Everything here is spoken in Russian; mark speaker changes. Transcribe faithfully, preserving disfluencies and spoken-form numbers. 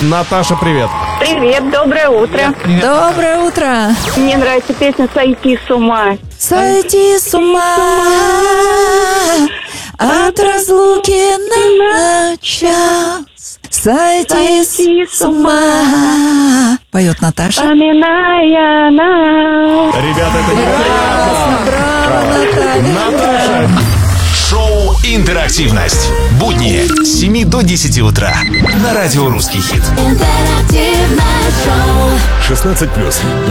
Speaker 1: Наташа, привет.
Speaker 2: Привет, доброе утро.
Speaker 3: Доброе утро.
Speaker 2: Мне нравится песня «Сойти с ума».
Speaker 3: Сойти с ума от разлуки на час. Сойти
Speaker 2: Сойти
Speaker 3: с ума. Поет Наташа.
Speaker 2: Вспоминая нас.
Speaker 1: Ребята, это невероятно.
Speaker 3: Браво, Наталья.
Speaker 1: Наташа.
Speaker 4: Шоу «Интерактивность». Будни с семи до десяти утра. На радио «Русский хит».
Speaker 5: Интерактивное шоу.
Speaker 4: шестнадцать плюс.